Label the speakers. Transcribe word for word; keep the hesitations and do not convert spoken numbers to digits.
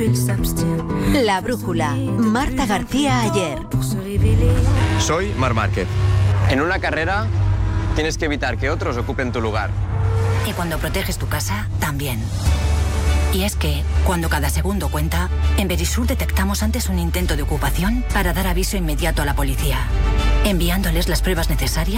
Speaker 1: La brújula. Marta García Ayer.
Speaker 2: Soy Marc Márquez. En una carrera tienes que evitar que otros ocupen tu lugar.
Speaker 3: Y cuando proteges tu casa, también. Y es que, cuando cada segundo cuenta, en Verisur detectamos antes un intento de ocupación para dar aviso inmediato a la policía, enviándoles las pruebas necesarias